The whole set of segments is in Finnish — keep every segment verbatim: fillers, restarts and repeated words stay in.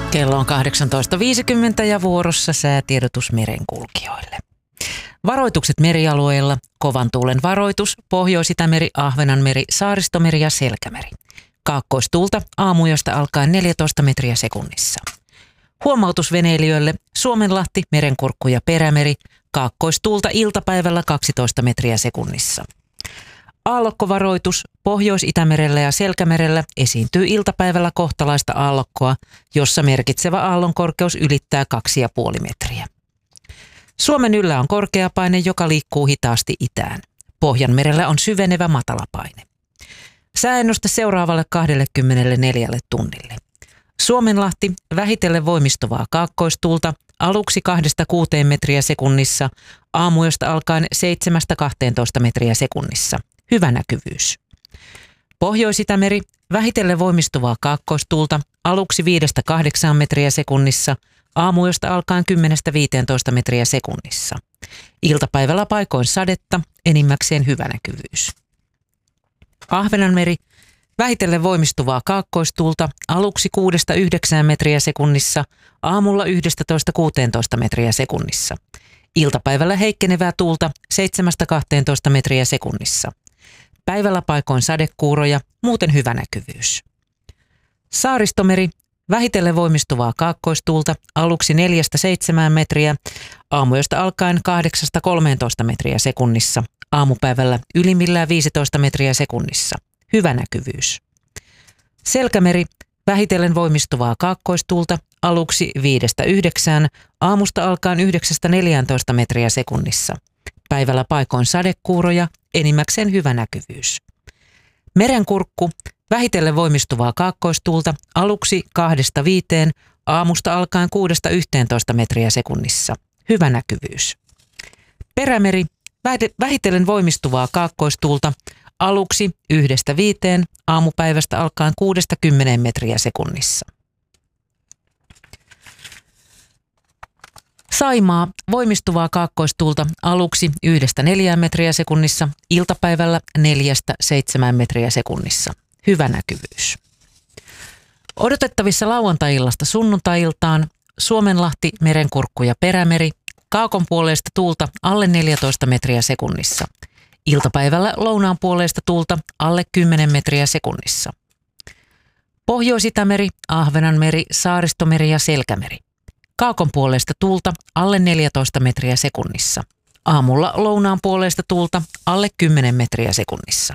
Kello on kahdeksantoista viisikymmentä ja vuorossa säätiedotus merenkulkijoille. Varoitukset merialueilla: kovan tuulen varoitus, Pohjois-Itämeri, Ahvenanmeri, Saaristomeri ja Selkämeri. Kaakkoistuulta aamuyöstä alkaen neljätoista metriä sekunnissa. Huomautus veneilijöille: Suomenlahti, Merenkurkku ja Perämeri. Kaakkoistuulta iltapäivällä kaksitoista metriä sekunnissa. Aallokkovaroitus: Pohjois-Itämerellä ja Selkämerellä esiintyy iltapäivällä kohtalaista aallokkoa, jossa merkitsevä aallonkorkeus ylittää kaksi pilkku viisi metriä. Suomen yllä on korkeapaine, joka liikkuu hitaasti itään. Pohjanmerellä on syvenevä matalapaine. Sääennuste seuraavalle kaksikymmentäneljä tunnille. Suomenlahti, vähitellen voimistuvaa kaakkoistuulta, aluksi kahdesta kuuteen metriä sekunnissa, aamuyöstä alkaen seitsemästä kahteentoista metriä sekunnissa. Hyvä näkyvyys. Pohjois-Itämeri, vähitellen voimistuvaa kaakkoistuulta, aluksi viidestä kahdeksaan metriä sekunnissa, aamuyöstä alkaen kymmenestä viiteentoista metriä sekunnissa. Iltapäivällä paikoin sadetta, enimmäkseen hyvä näkyvyys. Ahvenanmeri, vähitellen voimistuvaa kaakkoistuulta, aluksi kuudesta yhdeksään metriä sekunnissa, aamulla yhdestätoista kuuteentoista metriä sekunnissa. Iltapäivällä heikkenevää tuulta seitsemästä kahteentoista metriä sekunnissa. Päivällä paikoin sadekuuroja, muuten hyvä näkyvyys. Saaristomeri, vähitellen voimistuvaa kaakkoistuulta, aluksi neljästä seitsemään metriä, aamuyöstä alkaen kahdeksasta kolmeentoista metriä sekunnissa. Aamupäivällä ylimmillään viisitoista metriä sekunnissa. Hyvä näkyvyys. Selkämeri, vähitellen voimistuvaa kaakkoistuulta, aluksi viidestä yhdeksään, aamusta alkaen yhdeksästä neljääntoista metriä sekunnissa. Päivällä paikoin sadekuuroja, enimmäkseen hyvä näkyvyys. Merenkurkku, vähitellen voimistuvaa kaakkoistuulta, aluksi kahdesta viiteen, aamusta alkaen kuudesta yhteentoista metriä sekunnissa. Hyvä näkyvyys. Perämeri, vähitellen voimistuvaa kaakkoistuulta, aluksi yhdestä viiteen, aamupäivästä alkaen kuudesta kymmeneen metriä sekunnissa. Saimaa, voimistuvaa kaakkoistuulta, aluksi yhdestä neljään metriä sekunnissa, iltapäivällä neljästä seitsemään metriä sekunnissa. Hyvä näkyvyys. Odotettavissa lauantai-illasta sunnuntai-iltaan: Suomenlahti, Merenkurkku ja Perämeri, kaakon puoleista tuulta alle neljätoista metriä sekunnissa. Iltapäivällä lounaan puoleista tuulta alle kymmenen metriä sekunnissa. Pohjois-Itämeri, Ahvenanmeri, Saaristomeri ja Selkämeri. Kaakon puoleista tuulta alle neljätoista metriä sekunnissa. Aamulla lounaan puoleista tuulta alle kymmenen metriä sekunnissa.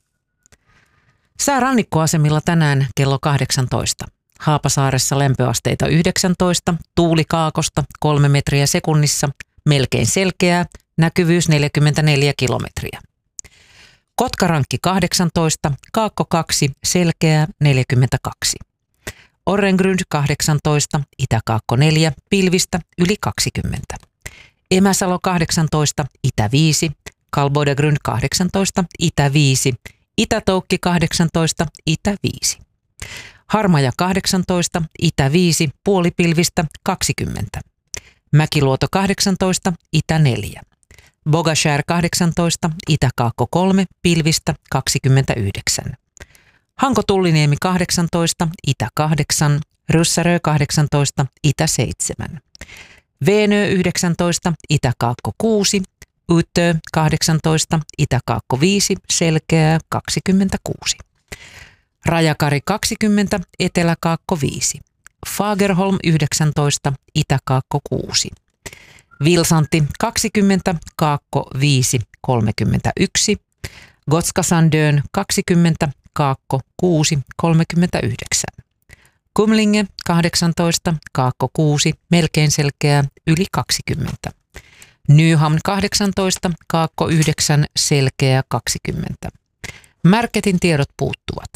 Sää rannikkoasemilla tänään kello kahdeksantoista. Haapasaaressa lämpöasteita yhdeksäntoista, tuuli kaakosta kolme metriä sekunnissa, melkein selkeää, näkyvyys neljäkymmentäneljä kilometriä. Kotkarankki kahdeksantoista, Kaakko kaksi, selkeää neljäkymmentäkaksi. Orrengrund kahdeksantoista, Itä-Kaakko neljä, pilvistä yli kaksikymmentä. Emäsalo kahdeksantoista, Itä viisi, Kalboidegrund kahdeksantoista, Itä viisi, Itä-Toukki kahdeksantoista, Itä viisi. Harmaja kahdeksantoista, Itä viisi, puolipilvistä kaksikymmentä. Mäkiluoto kahdeksantoista, Itä neljä. Bogashär kahdeksantoista, Itä-Kaakko kolme, pilvistä kaksikymmentäyhdeksän. Hanko-Tulliniemi kahdeksantoista, Itä kahdeksan, Ryssärö kahdeksantoista, Itä seitsemän. Veenö yhdeksäntoista, Itä-Kaakko kuusi, Utö kahdeksantoista, Itä-Kaakko viisi, selkeää kaksikymmentäkuusi. Rajakari kaksikymmentä, Etelä-Kaakko viisi. Fagerholm yhdeksäntoista, Itä-Kaakko kuusi. Vilsanti kaksikymmentä, Kaakko viisi, kolmekymmentäyksi. Gotskasandön kaksikymmentä, Kaakko kuusi, kolmekymmentäyhdeksän. Kumlinge kahdeksantoista, Kaakko kuusi, melkein selkeää, yli kaksikymmentä. Nyhamn kahdeksantoista, Kaakko yhdeksän, selkeää kaksikymmentä. Märketin tiedot puuttuvat.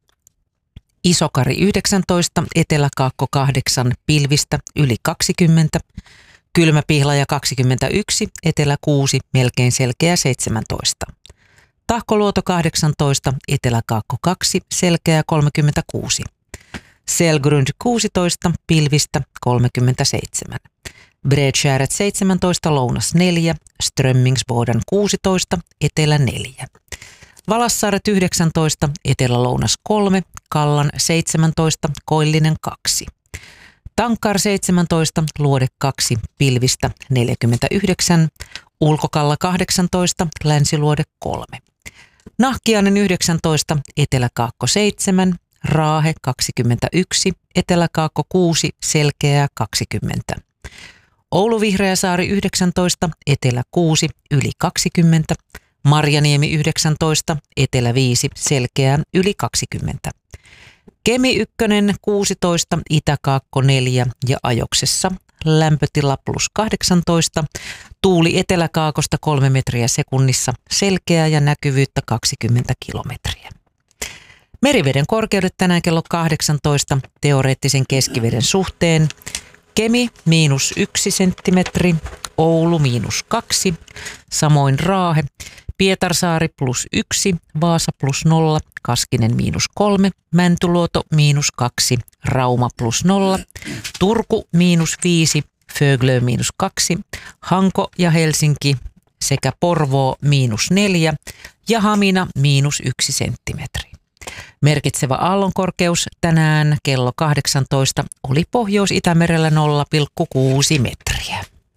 Isokari yhdeksäntoista, Etelä-Kaakko kahdeksan, pilvistä yli kaksikymmentä. Kylmäpihlaja kaksikymmentäyksi, Etelä kuusi, melkein selkeä seitsemäntoista. Tahkoluoto kahdeksantoista, Etelä-Kaakko kaksi, selkeä kolmekymmentäkuusi. Selgrund kuusitoista, pilvistä kolmekymmentäseitsemän. Bredskäret seitsemäntoista, lounas neljä, Strömmingsboden kuusitoista, etelä neljä. Valassaaret yhdeksäntoista, etelä-lounas kolme, Kallan seitsemäntoista, koillinen kaksi. Tankar seitsemäntoista, Luode kaksi, Pilvistä neljäkymmentäyhdeksän, Ulkokalla kahdeksantoista, Länsiluode kolme. Nahkiainen yhdeksäntoista, Etelä-Kaakko seitsemän, Raahe kaksikymmentäyksi, Etelä-Kaakko kuusi, Selkeää kaksikymmentä. Oulu Vihreäsaari yhdeksäntoista, Etelä kuusi, Yli kaksikymmentä. Marjaniemi yhdeksäntoista, Etelä viisi, Selkeää yli kaksikymmentä. Kemi ykkönen kuusitoista, Itä-Kaakko neljä ja Ajoksessa lämpötila plus kahdeksantoista. Tuuli Etelä-Kaakosta kolme metriä sekunnissa, selkeää ja näkyvyyttä kaksikymmentä kilometriä. Meriveden korkeudet tänään kello kahdeksantoista teoreettisen keskiveden suhteen. Kemi miinus yksi senttimetri, Oulu miinus kaksi, samoin Raahe, Pietarsaari plus yksi, Vaasa plus nolla, Kaskinen miinus kolme, Mäntyluoto miinus kaksi, Rauma plus nolla, Turku miinus viisi, Föglö miinus kaksi, Hanko ja Helsinki sekä Porvoo miinus neljä ja Hamina miinus yksi senttimetri. Merkitsevä aallonkorkeus tänään kello kahdeksantoista oli Pohjois-Itämerellä nolla pilkku kuusi metriä.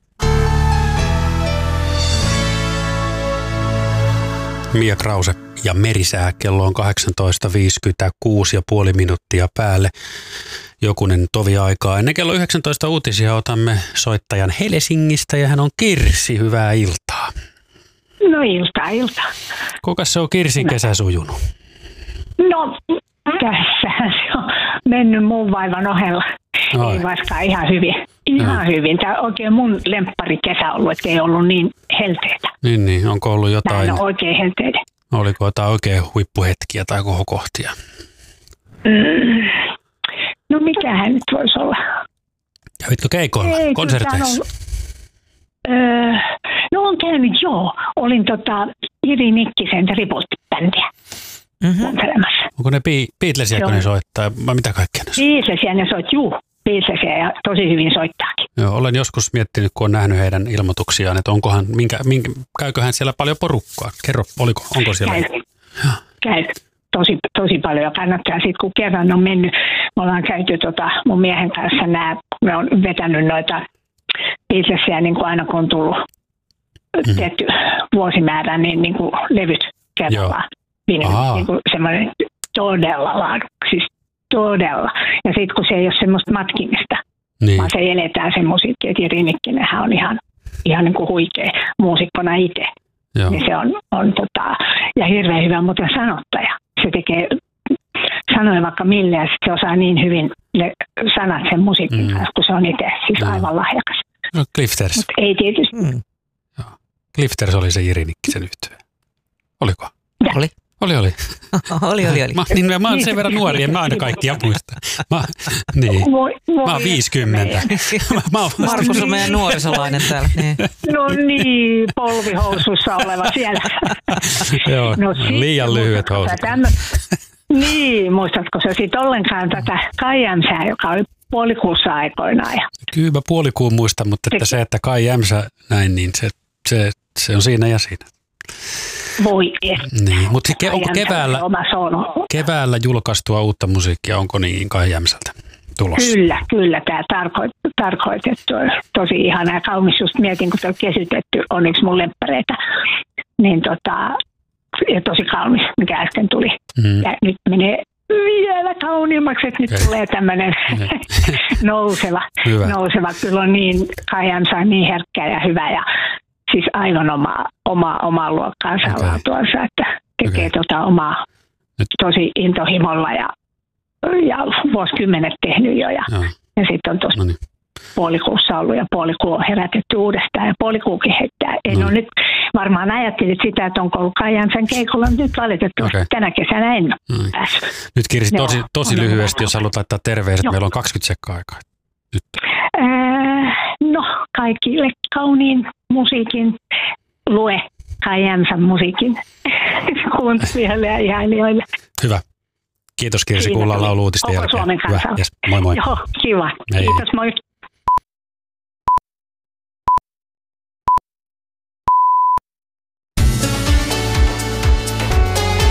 Mia Krause ja merisää, kello on kahdeksantoista viisikymmentäkuusi ja puoli minuuttia päälle. Jokunen tovi aikaa. Ennen kello yhdeksäntoista uutisia otamme soittajan Helsingistä ja hän on Kirsi. Hyvää iltaa. No iltaa, iltaa. Kuinka se on Kirsin kesä sujunut? No, tässähän se on mennyt muun vaivan ohella. Ai. Ei vastaan ihan hyvin. Ihan no. hyvin. Tämä on oikein mun lempparikesä ollut, ettei ollut niin helteitä. Niin, niin. Onko ollut jotain? Tämä on oikein helteitä. Oliko jotain oikein huippuhetkiä tai kohokohtia? Mm. No mikähän nyt voisi olla? Kävitkö keikoilla, ei, konserteissa? Öö, no on käynyt, joo. Olin tota Iri Nikkisen Revolt-bändiä. Mm-hmm. Onko ne Beatlesia, kun ne soittaa, vai mitä kaikkea ne soittaa? Beatlesia ne soittaa, juu. Beatlesia ja tosi hyvin soittaakin. Joo, olen joskus miettinyt, kun olen nähnyt heidän ilmoituksiaan, että onkohan, minkä, minkä, käyköhän siellä paljon porukkaa? Kerro, oliko, onko siellä? Käy, käy. Tosi, tosi paljon ja kannattaa sitten, kun kerran on mennyt, me ollaan käyty tota, mun miehen kanssa nämä, me on vetänyt noita Beatlesia niin kuin aina kun on tullut mm. tietty vuosimäärä, niin, niin kuin levyt kerrallaan. Niin kuin semmoinen todella laadukka, siis todella. Ja sitten kun se ei ole semmoista matkimista, niin. vaan se eletään sen musiikki, että Jiri Nikkinenhän on ihan, ihan niin kuin huikea muusikkona itse. Niin se on, on tota, ja hirveän hyvä muuten sanottaja. Se tekee sanoja vaikka mille ja se osaa niin hyvin ne sanat sen musiikin mm. kanssa, kun se on itse siis no. aivan lahjakas. No Clifters. Mut ei tietysti. Mm. Clifters oli se Jiri Nikkisen yhtye. Oliko? Ja. Oli. Oli, oli. oli, oli, oli. Mä, niin, mä oon sen verran nuori, en mä aina kaikkia muista. Mä, niin. voi, voi mä oon viisikymmentä. mä oon Markus on meidän nuorisolainen täällä. Niin. No niin, polvihousussa oleva siellä. Joo, no, liian lyhyet housut. Niin, muistatko sä sitten ollenkaan tätä Kai Jämsää, joka oli puolikuussa aikoinaan? Ja... Kyllä mä puolikuun muistan, mutta että se, että Kai Jämsä näin, niin se, se, se on siinä ja siinä. Voi niin, mutta onko keväällä, keväällä julkaistua uutta musiikkia, onko niin Kai Jämsältä tulossa? Kyllä, kyllä. Tämä tarkoit, tarkoitettu on tosi ihana ja kaunis. Just mietin, kun tämä kesytetty on yksi mun lemppareita. Niin tota, ja tosi kaunis, mikä äsken tuli. Mm. Ja nyt menee vielä kauniimmaksi, että nyt okay. tulee tämmöinen nouseva, nouseva. Kyllä on niin, Kai Jämsä on niin herkkä ja hyvä ja siis aivan omaa, omaa, omaa luokkaansa okay. laatuansa, että tekee okay. tota omaa nyt. Tosi intohimolla ja, ja vuosikymmenet tehnyt jo. Ja, ja sitten on tuossa no niin. puolikuussa ollut ja puolikuu on herätetty uudestaan ja puolikuukin heittää. En no. ole nyt varmaan ajattelit sitä, että onko ollut Kai Jämsän keikolla, mutta nyt valitettavasti okay. tänä kesänä en ole mm. päässyt. Nyt Kirsi, tosi, Joo, tosi lyhyesti, jos haluat laittaa terveiset. Joo. Meillä on kaksikymmentä sekkaa aikaa. Nyt. Äh, no, kaikille kauniin musiikin lue Kai Jämsän musiikin kuuntelijoille ja ihailijoille. Hyvä. Kiitos Kirsi, Kiitos. Kuullaan laulu-uutisten jälkeen. Suomen kanssa. Hyvä. Yes. Moi moi. Joo, kiva. Hei. Kiitos, moi.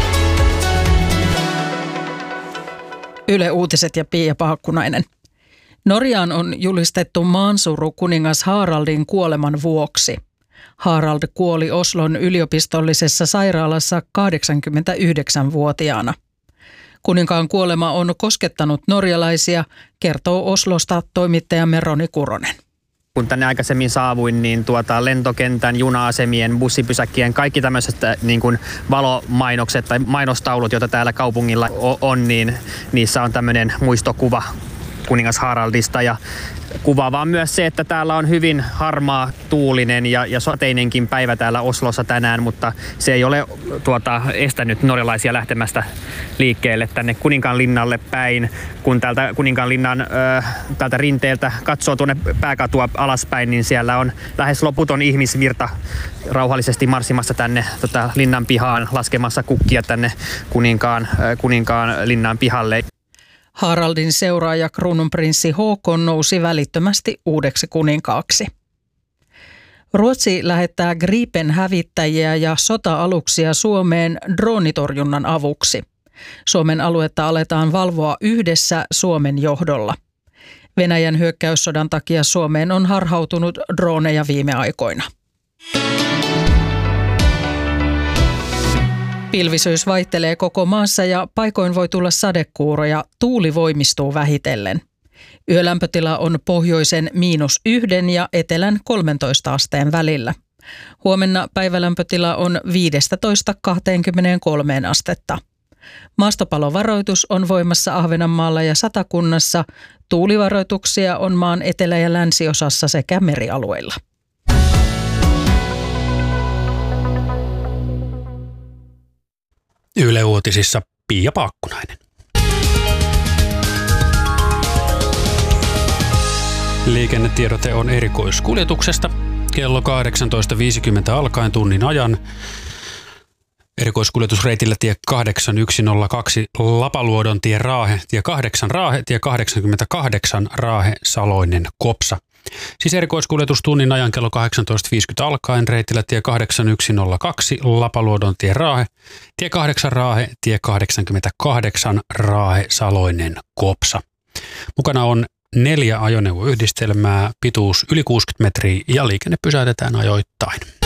Yle Uutiset ja Pia Paakkunainen. Norjaan on julistettu maansuru kuningas Haraldin kuoleman vuoksi. Harald kuoli Oslon yliopistollisessa sairaalassa kahdeksankymmentäyhdeksänvuotiaana. Kuninkaan kuolema on koskettanut norjalaisia, kertoo Oslosta toimittajamme Roni Kuronen. Kun tänne aikaisemmin saavuin, niin tuota, lentokentän, juna-asemien, bussipysäkkien, kaikki tämmöiset niin kuin valomainokset tai mainostaulut, joita täällä kaupungilla on, niin niissä on tämmöinen muistokuva kuningas Haraldista. Ja kuvaavaa myös se, että täällä on hyvin harmaa, tuulinen ja, ja sateinenkin päivä täällä Oslossa tänään, mutta se ei ole tuota, estänyt norjalaisia lähtemästä liikkeelle tänne Kuninkaanlinnalle päin. Kun täältä Kuninkaanlinnan ö, täältä rinteeltä katsoo tuonne pääkatua alaspäin, niin siellä on lähes loputon ihmisvirta rauhallisesti marssimassa tänne tota, linnan pihaan, laskemassa kukkia tänne Kuninkaan, ö, Kuninkaan linnan pihalle. Haraldin seuraaja kruununprinssi Håkon nousi välittömästi uudeksi kuninkaaksi. Ruotsi lähettää Gripen-hävittäjiä ja sota-aluksia Suomeen droonitorjunnan avuksi. Suomen aluetta aletaan valvoa yhdessä Suomen johdolla. Venäjän hyökkäyssodan takia Suomeen on harhautunut drooneja viime aikoina. Pilvisyys vaihtelee koko maassa ja paikoin voi tulla sadekuuroja, tuuli voimistuu vähitellen. Yölämpötila on pohjoisen miinus yhden ja etelän kolmentoista asteen välillä. Huomenna päivälämpötila on viisitoista kaksikymmentäkolme astetta. Maastopalovaroitus on voimassa Ahvenanmaalla ja Satakunnassa. Tuulivaroituksia on maan etelä- ja länsiosassa sekä merialueilla. Yle Uutisissa Pia Paakkunainen. Liikennetiedote on erikoiskuljetuksesta. Kello kahdeksantoista viisikymmentä alkaen tunnin ajan. Erikoiskuljetusreitillä tie kahdeksan yksi nolla kaksi Lapaluodon tie Raahe, tie kahdeksan Raahe, tie kahdeksankymmentäkahdeksan Raahe, Saloinen, Kopsa. Siis erikoiskuljetus tunnin ajan kello kahdeksantoista viisikymmentä alkaen reitillä tie kahdeksan yksi nolla kaksi Lapaluodon tie Raahe, tie kahdeksan Raahe, tie kahdeksankymmentäkahdeksan Raahe, Saloinen, Kopsa. Mukana on neljä ajoneuvoyhdistelmää, pituus yli kuusikymmentä metriä ja liikenne pysäytetään ajoittain.